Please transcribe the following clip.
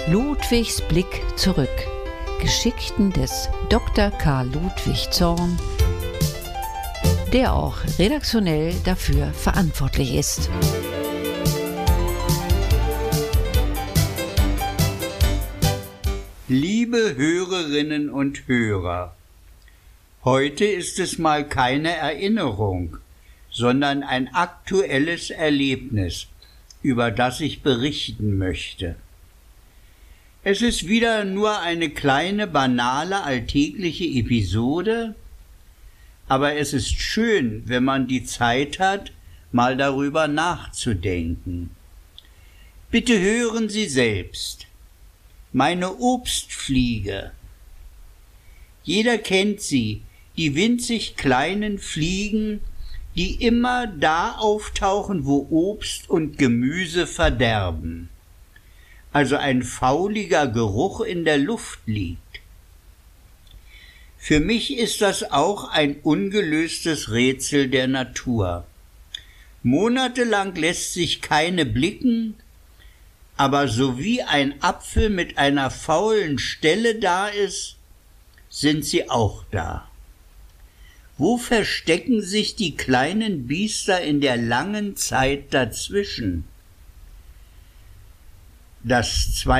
Ludwigs Blick zurück. Geschichten des Dr. Karl Ludwig Zorn, der auch redaktionell dafür verantwortlich ist. Liebe Hörerinnen und Hörer, heute ist es mal keine Erinnerung, sondern ein aktuelles Erlebnis, über das ich berichten möchte. Es ist wieder nur eine kleine, banale, alltägliche Episode, aber es ist schön, wenn man die Zeit hat, mal darüber nachzudenken. Bitte hören Sie selbst. Meine Obstfliege. Jeder kennt sie, die winzig kleinen Fliegen, die immer da auftauchen, wo Obst und Gemüse verderben. Also ein fauliger Geruch in der Luft liegt. Für mich ist das auch ein ungelöstes Rätsel der Natur. Monatelang lässt sich keine blicken, aber so wie ein Apfel mit einer faulen Stelle da ist, sind sie auch da. Wo verstecken sich die kleinen Biester in der langen Zeit dazwischen? Das